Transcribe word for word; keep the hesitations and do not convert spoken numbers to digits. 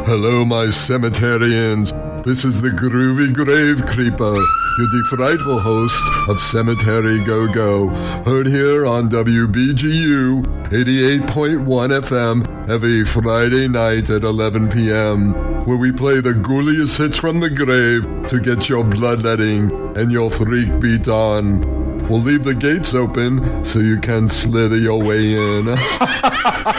Hello, my cemeterians. This is the Groovy Grave Creeper, your frightful host of Cemetery Go-Go, heard here on W B G U eighty-eight point one F M every Friday night at eleven p.m., where we play the ghouliest hits from the grave to get your bloodletting and your freak beat on. We'll leave the gates open so you can slither your way in.